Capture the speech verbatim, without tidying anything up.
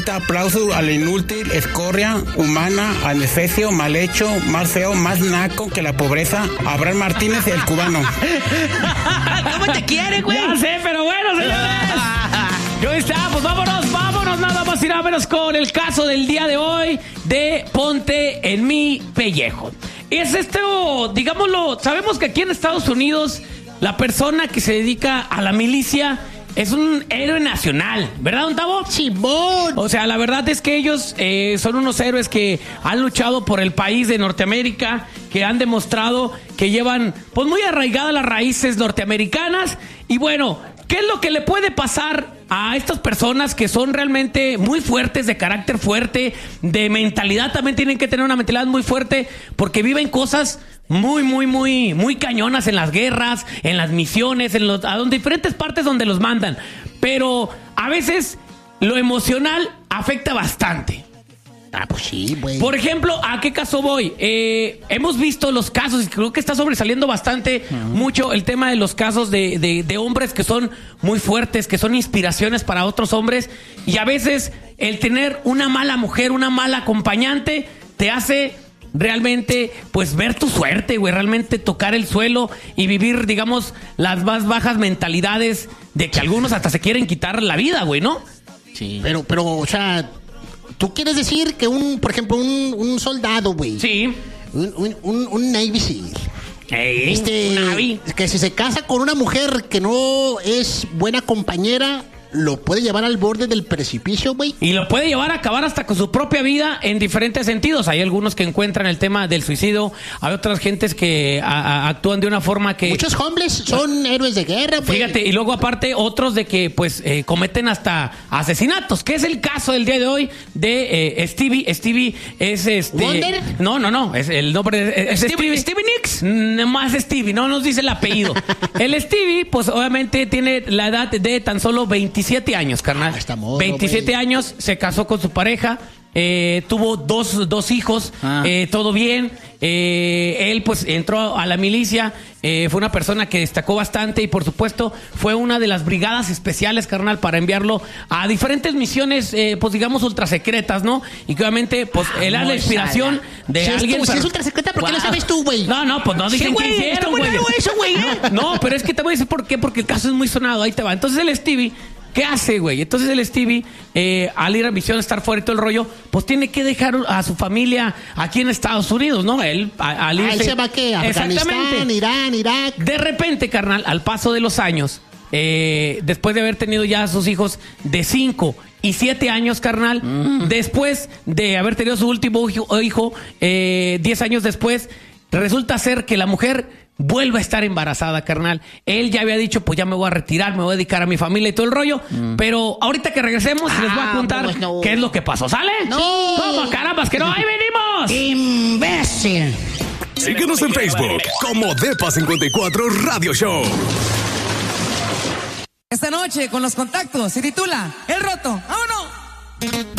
Aplauso al inútil, escoria, humana, adefesio, mal hecho, más feo, más naco que la pobreza. Abraham Martínez, el cubano. ¿Cómo te quiere, güey? Ya sé, pero bueno, señores. Y hoy está, pues vámonos, vámonos, nada más y nada menos con el caso del día de hoy de Ponte en mi pellejo. Es esto, digámoslo, sabemos que aquí en Estados Unidos la persona que se dedica a la milicia es un héroe nacional, ¿verdad, don Tavo? Simón. O sea, la verdad es que ellos eh, son unos héroes que han luchado por el país de Norteamérica, que han demostrado que llevan pues muy arraigadas las raíces norteamericanas. Y bueno, ¿qué es lo que le puede pasar a estas personas que son realmente muy fuertes, de carácter fuerte, de mentalidad? También tienen que tener una mentalidad muy fuerte porque viven cosas muy, muy, muy, muy cañonas en las guerras, en las misiones, en los, a donde, diferentes partes donde los mandan. Pero a veces lo emocional afecta bastante. Ah, pues sí, güey. Por ejemplo, ¿a qué caso voy? Eh, hemos visto los casos, y creo que está sobresaliendo bastante uh-huh. mucho el tema de los casos de, de, de hombres que son muy fuertes, que son inspiraciones para otros hombres. Y a veces el tener una mala mujer, una mala acompañante, te hace realmente, pues, ver tu suerte, güey. Realmente tocar el suelo y vivir, digamos, las más bajas mentalidades de que algunos hasta se quieren quitar la vida, güey, ¿no? Sí. Pero, pero, o sea, ¿tú quieres decir que un, por ejemplo, un, un soldado, güey? Sí. Un, un, un, un Navy SEAL. Hey, este, Navy. Que si se casa con una mujer que no es buena compañera, lo puede llevar al borde del precipicio, güey. Y lo puede llevar a acabar hasta con su propia vida en diferentes sentidos. Hay algunos que encuentran el tema del suicidio. Hay otras gentes que a, a, actúan de una forma que... Muchos hombres son héroes de guerra, güey. Fíjate, y luego aparte otros de que pues eh, cometen hasta asesinatos, que es el caso del día de hoy de eh, Stevie. Stevie es este... ¿Wonder? No, no, no, es el nombre... Es Stevie, Stevie, Stevie Nicks. Más Stevie, no nos dice el apellido. El Stevie, pues obviamente tiene la edad de tan solo veintisiete años, carnal. Ah, está morro, veintisiete güey. años, se casó con su pareja, eh, tuvo dos, dos hijos, ah. eh, todo bien. Eh, él pues entró a la milicia, eh, fue una persona que destacó bastante y por supuesto fue una de las brigadas especiales, carnal, para enviarlo a diferentes misiones, eh, pues digamos ultra secretas, ¿no? Y que obviamente pues Ah, él es no, la inspiración esa, de si alguien. Es, para... Si es ultra secreta, ¿por qué wow. lo sabes tú, güey? No, no, pues no dicen sí, qué güey, hicieron, está muy güey. largo eso, güey. No, pero es que te voy a decir por qué, porque el caso es muy sonado, ahí te va. Entonces el Stevie, ¿qué hace, güey? Entonces el Stevie, eh, al ir a misión, estar fuera y todo el rollo, pues tiene que dejar a su familia aquí en Estados Unidos, ¿no? Él, a, al irse... Ahí se va, ¿qué? Afganistán, Irán, Irak. De repente, carnal, al paso de los años, eh, después de haber tenido ya a sus hijos de cinco y siete años, carnal, mm. después de haber tenido su último hijo, eh, diez años después, resulta ser que la mujer vuelve a estar embarazada, carnal. Él ya había dicho, pues ya me voy a retirar, me voy a dedicar a mi familia y todo el rollo. Mm. Pero ahorita que regresemos, ah, les voy a contar pues no. qué es lo que pasó. ¿Sale? No. ¿Cómo, carambas, que no? ¡Ahí venimos! ¡Imbécil! Síguenos en Facebook como Depa cincuenta y cuatro Radio Show. Esta noche con los contactos se titula El Roto. ¡Vámonos!